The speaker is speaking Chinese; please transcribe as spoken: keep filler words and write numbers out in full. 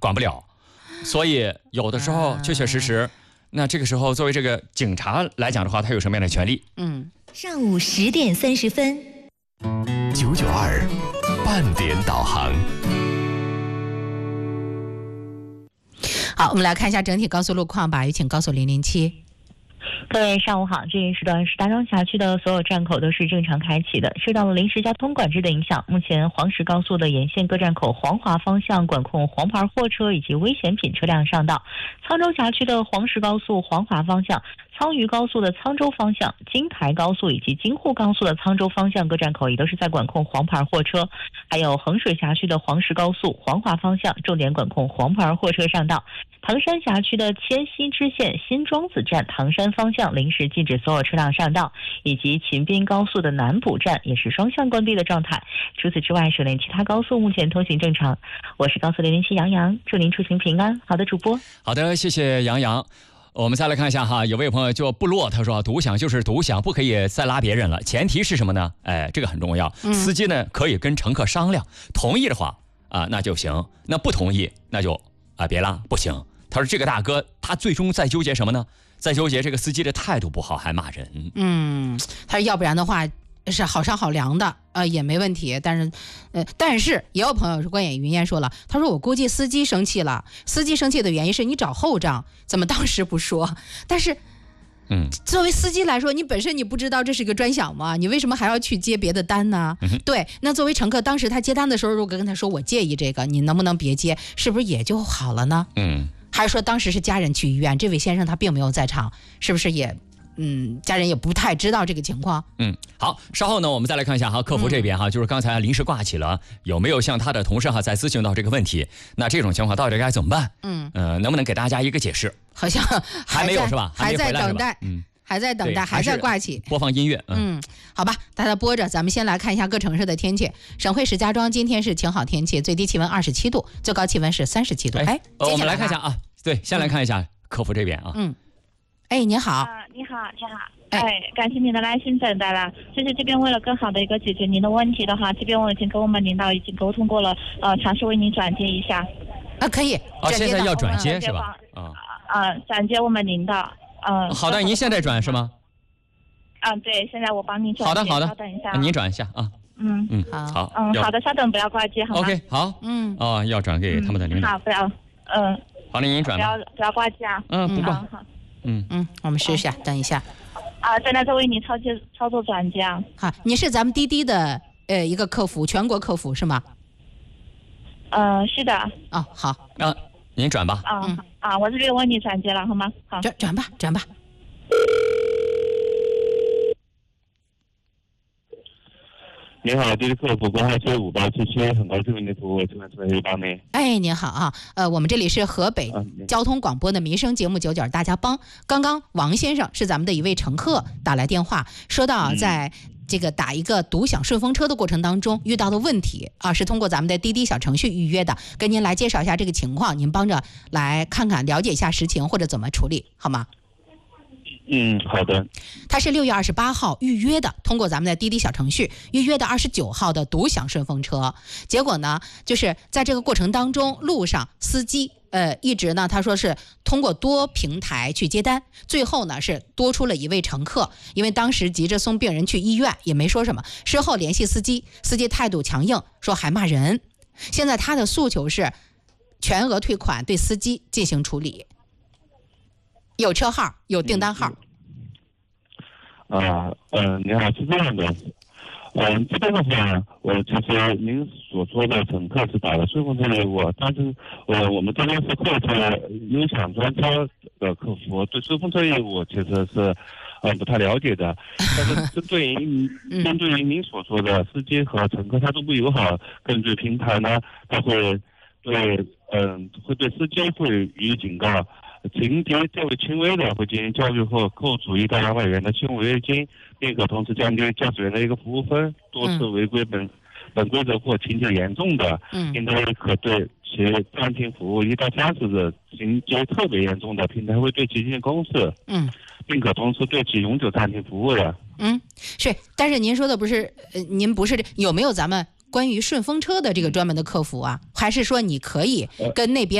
管不了，所以有的时候确确实实，那这个时候作为这个警察来讲的话，他有什么样的权利？ 嗯， 上午十点三十分， 九九二半点导航。 好，我们来看一下整体高速路况吧。有请高速零零七。 各位上午好，这一时段是大庄辖区的所有站口都是正常开启的，受到了临时交通管制的影响，目前黄石高速的沿线各站口黄华方向管控黄牌货车以及危险品车辆上道，沧州辖区的黄石高速黄华方向、沧渝高速的沧州方向、京台高速以及京沪高速的沧州方向各站口也都是在管控黄牌货车，还有衡水辖区的黄石高速黄华方向重点管控黄牌货车上道，唐山辖区的迁西支线新庄子站唐山方向临时禁止所有车辆上道，以及秦滨高速的南浦站也是双向关闭的状态。除此之外，省内其他高速目前通行正常。我是高速零零七杨洋，祝您出行平安。好的，主播。 好的，谢谢杨洋。我们再来看一下哈，有位朋友叫部落，他说独享就是独享，不可以再拉别人了。前提是什么呢？哎，这个很重要。 嗯、 司机呢可以跟乘客商量，同意的话啊那就行，那不同意那就啊别拉，不行。他说这个大哥他最终在纠结什么呢？在纠结这个司机的态度不好还骂人。 嗯，他说要不然的话是好商好量的，呃也没问题。但是，呃但是也有朋友是官眼云烟说了，他说我估计司机生气了，司机生气的原因是你找后账，怎么当时不说？但是。 嗯， 作为司机来说，你本身你不知道这是个专享吗？你为什么还要去接别的单呢？ 嗯、 对，那作为乘客，当时他接单的时候，如果跟他说我介意这个，你能不能别接？是不是也就好了呢？ 嗯， 还是说当时是家人去医院，这位先生他并没有在场，是不是也？嗯，家人也不太知道这个情况。 嗯，好，稍后呢，我们再来看一下哈，客服这边哈，嗯、就是刚才临时挂起了，有没有向他的同事哈在咨询到这个问题？那这种情况到底该怎么办？嗯，呃，能不能给大家一个解释？ 好像还没有是吧？ 还在等待。嗯。还在等待，还在挂起。 播放音乐， 嗯，嗯好吧，大家播着。咱们先来看一下各城市的天气。省会石家庄今天是晴好天气，最低气温二十七度，最高气温是三十七度。哎， 呃、我们来看一下啊，对，先来看一下、嗯、客服这边啊。 嗯，哎，你好。 啊，你好，你好。哎，感谢您的耐心等待了。就是这边为了更好的一个解决您的问题的话，这边我已经跟我们领导已经沟通过了，呃，尝试为您转接一下。 啊，可以。 啊，现在要转接是吧？ 啊啊，转接我们领导。嗯， 好的，您现在转是吗？ 嗯，对，现在我帮您转。 好的，好的， 稍等一下、 啊，您转一下啊。 嗯嗯， 好， 嗯，好的，稍等，不要挂机，好吗 ？OK， 好， 嗯， 哦，要转给他们的领导。 嗯、好，不要，嗯， 好的，您转吧。 不要不要挂机啊。 嗯，不挂。 好， 嗯嗯，我们试一下，等一下。 啊，正在在为您操作操作转接啊。 好，你是咱们滴滴的呃一个客服，全国客服是吗？ 嗯，是的。 哦，好， 啊，您转吧。 啊、嗯、啊，我这边为你转接了，好吗？好， 转转吧，转吧。 你好，这是客服公号车五八七七，很高兴为您服务，请问是哪一帮呢？ 哎，您好啊，呃，我们这里是河北交通广播的民生节目九九大家帮。刚刚王先生是咱们的一位乘客打来电话，说到在这个打一个独享顺风车的过程当中遇到的问题啊，是通过咱们的滴滴小程序预约的，跟您来介绍一下这个情况，您帮着来看看了解一下实情或者怎么处理，好吗？ 嗯，好的。 他是六月二十八号预约的，通过咱们的滴滴小程序预约的二十九号的独享顺风车。结果呢，就是在这个过程当中，路上司机呃一直呢，他说是通过多平台去接单，最后呢是多出了一位乘客，因为当时急着送病人去医院，也没说什么。事后联系司机，司机态度强硬，说还骂人。现在他的诉求是全额退款，对司机进行处理。有车号，有订单号。 啊，嗯、呃，你好，是这样的，嗯、呃，这边的话，我其实您所说的乘客是打了顺风车给我，但是呃，我们这边是客车优享专车的客服，对顺风车业务其实是呃不太了解的。但是针对于针对于您所说的司机和乘客态度不友好，根据平台呢，他会对嗯、呃、会对司机会予以警告。情节较为轻微的，会进行教育或扣除一到两百元的行为违约金，并可同时降低驾驶员的一个服务分。多次违规本、嗯、本规则或情节严重的，平台可对其暂停服务一到三十日；情节特别严重的，平台会对其进行公示，嗯，并可同时对其永久暂停服务的。 嗯，是，但是您说的不是，呃，您不是有没有咱们关于顺风车的这个专门的客服啊？还是说你可以跟那边？